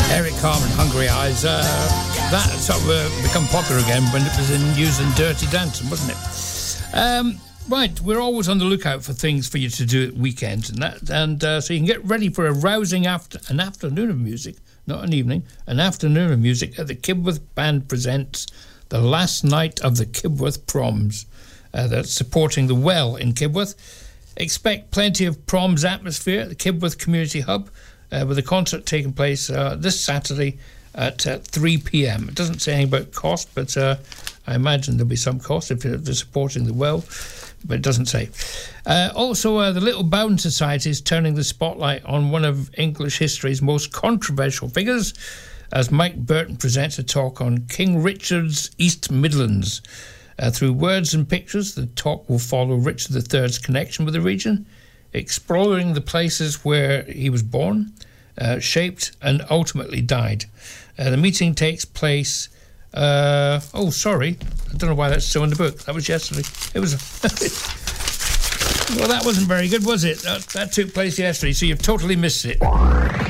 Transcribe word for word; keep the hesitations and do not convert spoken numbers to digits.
Eric Carmen, Hungry Eyes. Uh, that sort of uh, become popular again when it was in used in Dirty Dancing, wasn't it? Um, right, we're always on the lookout for things for you to do at weekends, and that, and uh, so you can get ready for a rousing after an afternoon of music, not an evening, an afternoon of music. At the Kibworth Band presents the last night of the Kibworth Proms. Uh, that's supporting the Well in Kibworth. Expect plenty of proms atmosphere at the Kibworth Community Hub, uh, with a concert taking place uh, this Saturday at uh, three p.m. It doesn't say anything about cost, but uh, I imagine there'll be some cost if they're supporting the Well, but it doesn't say. Uh, also, uh, the Little Bound Society is turning the spotlight on one of English history's most controversial figures, as Mike Burton presents a talk on King Richard's East Midlands. Uh, through words and pictures, the talk will follow Richard the Third's connection with the region, exploring the places where he was born, uh, shaped, and ultimately died. Uh, the meeting takes place... Uh, oh, sorry. I don't know why that's still in the book. That was yesterday. It was... Well, that wasn't very good, was it? That, that took place yesterday, so you've totally missed it.